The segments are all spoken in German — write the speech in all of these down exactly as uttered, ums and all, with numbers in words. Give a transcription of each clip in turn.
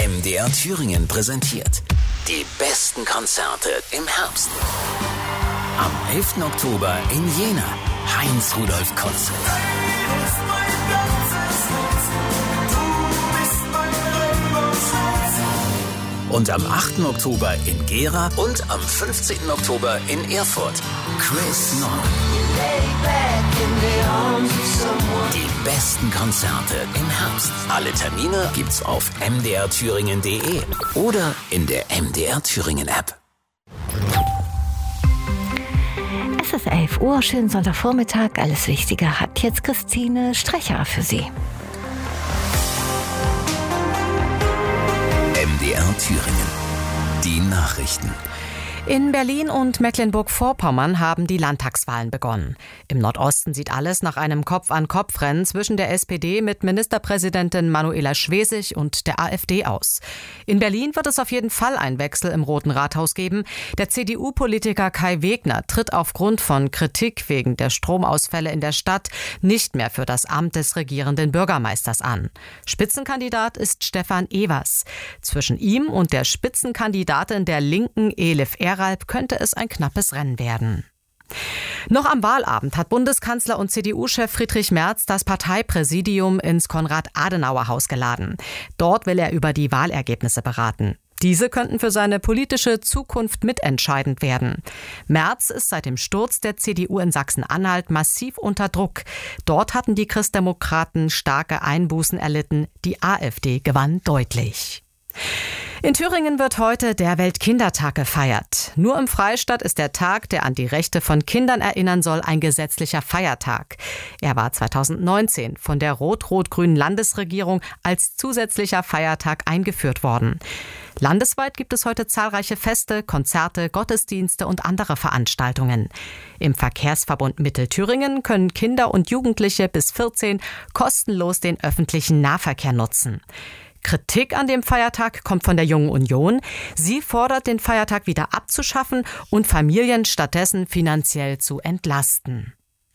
M D R Thüringen präsentiert die besten Konzerte im Herbst. Am elften Oktober in Jena, Heinz-Rudolf Konzert. Und am achten Oktober in Gera und am fünfzehnten Oktober in Erfurt, Chris Norman. Die besten Konzerte im Herbst. Alle Termine gibt's auf m d r thüringen punkt d e oder in der M D R Thüringen App. Es ist elf Uhr, schönen Sonntagvormittag. Alles Wichtige hat jetzt Christine Strecher für Sie. M D R Thüringen. Die Nachrichten. In Berlin und Mecklenburg-Vorpommern haben die Landtagswahlen begonnen. Im Nordosten sieht alles nach einem Kopf-an-Kopf-Rennen zwischen der S P D mit Ministerpräsidentin Manuela Schwesig und der AfD aus. In Berlin wird es auf jeden Fall einen Wechsel im Roten Rathaus geben. Der C D U-Politiker Kai Wegner tritt aufgrund von Kritik wegen der Stromausfälle in der Stadt nicht mehr für das Amt des regierenden Bürgermeisters an. Spitzenkandidat ist Stefan Evers. Zwischen ihm und der Spitzenkandidatin der Linken Elif Eralp könnte es ein knappes Rennen werden. Noch am Wahlabend hat Bundeskanzler und C D U-Chef Friedrich Merz das Parteipräsidium ins Konrad-Adenauer-Haus geladen. Dort will er über die Wahlergebnisse beraten. Diese könnten für seine politische Zukunft mitentscheidend werden. Merz ist seit dem Sturz der C D U in Sachsen-Anhalt massiv unter Druck. Dort hatten die Christdemokraten starke Einbußen erlitten. Die AfD gewann deutlich. In Thüringen wird heute der Weltkindertag gefeiert. Nur im Freistaat ist der Tag, der an die Rechte von Kindern erinnern soll, ein gesetzlicher Feiertag. Er war zweitausendneunzehn von der rot-rot-grünen Landesregierung als zusätzlicher Feiertag eingeführt worden. Landesweit gibt es heute zahlreiche Feste, Konzerte, Gottesdienste und andere Veranstaltungen. Im Verkehrsverbund Mittelthüringen können Kinder und Jugendliche bis vierzehn kostenlos den öffentlichen Nahverkehr nutzen. Kritik an dem Feiertag kommt von der Jungen Union. Sie fordert, den Feiertag wieder abzuschaffen und Familien stattdessen finanziell zu entlasten.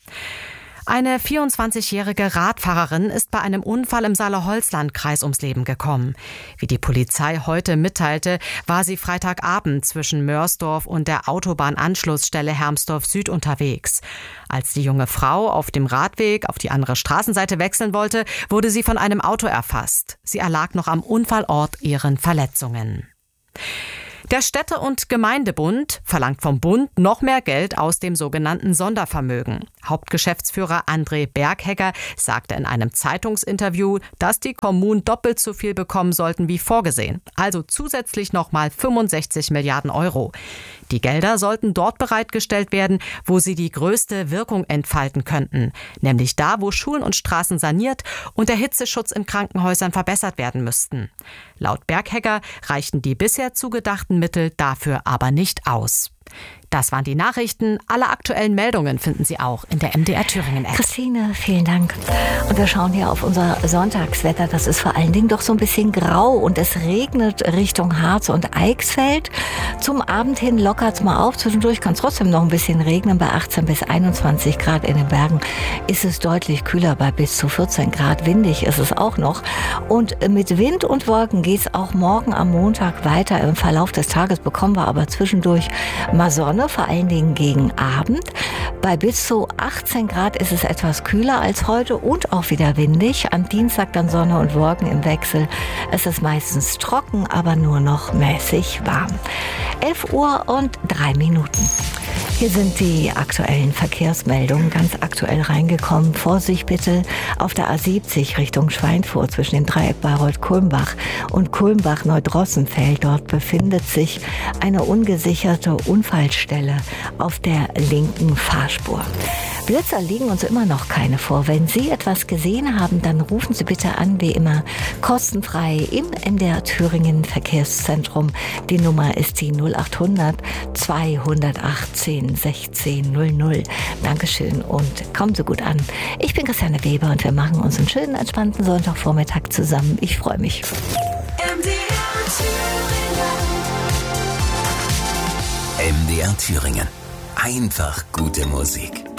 Eine vierundzwanzigjährige Radfahrerin ist bei einem Unfall im Saale-Holzland-Kreis ums Leben gekommen. Wie die Polizei heute mitteilte, war sie Freitagabend zwischen Mörsdorf und der Autobahnanschlussstelle Hermsdorf Süd unterwegs. Als die junge Frau auf dem Radweg auf die andere Straßenseite wechseln wollte, wurde sie von einem Auto erfasst. Sie erlag noch am Unfallort ihren Verletzungen. Der Städte- und Gemeindebund verlangt vom Bund noch mehr Geld aus dem sogenannten Sondervermögen. Hauptgeschäftsführer André Berghegger sagte in einem Zeitungsinterview, dass die Kommunen doppelt so viel bekommen sollten wie vorgesehen. Also zusätzlich nochmal fünfundsechzig Milliarden Euro. Die Gelder sollten dort bereitgestellt werden, wo sie die größte Wirkung entfalten könnten. Nämlich da, wo Schulen und Straßen saniert und der Hitzeschutz in Krankenhäusern verbessert werden müssten. Laut Berghegger reichten die bisher zugedachten Mittel dafür aber nicht aus. Das waren die Nachrichten. Alle aktuellen Meldungen finden Sie auch in der M D R Thüringen App. Christine, vielen Dank. Und wir schauen hier auf unser Sonntagswetter. Das ist vor allen Dingen doch so ein bisschen grau und es regnet Richtung Harz und Eichsfeld. Zum Abend hin lockert es mal auf. Zwischendurch kann es trotzdem noch ein bisschen regnen. Bei achtzehn bis einundzwanzig Grad in den Bergen ist es deutlich kühler, bei bis zu vierzehn Grad. Windig ist es auch noch. Und mit Wind und Wolken geht es auch morgen am Montag weiter. Im Verlauf des Tages bekommen wir aber zwischendurch mal Sonne, vor allen Dingen gegen Abend. Bei bis zu achtzehn Grad ist es etwas kühler als heute und auch wieder windig. Am Dienstag dann Sonne und Wolken im Wechsel. Es ist meistens trocken, aber nur noch mäßig warm. elf Uhr und drei Minuten. Hier sind die aktuellen Verkehrsmeldungen ganz aktuell reingekommen. Vorsicht bitte auf der A siebzig Richtung Schweinfurt zwischen dem Dreieck Bayreuth-Kulmbach und Kulmbach-Neudrossenfeld. Dort befindet sich eine ungesicherte Unfallstelle auf der linken Fahrspur. Blitzer liegen uns immer noch keine vor. Wenn Sie etwas gesehen haben, dann rufen Sie bitte an, wie immer, kostenfrei im M D R Thüringen Verkehrszentrum. Die Nummer ist die null achthundert zweihundertachtzehn sechzehn null null. Dankeschön und kommen Sie gut an. Ich bin Christiane Weber und wir machen uns einen schönen, entspannten Sonntagvormittag zusammen. Ich freue mich. M D R Thüringen. M D R Thüringen. Einfach gute Musik.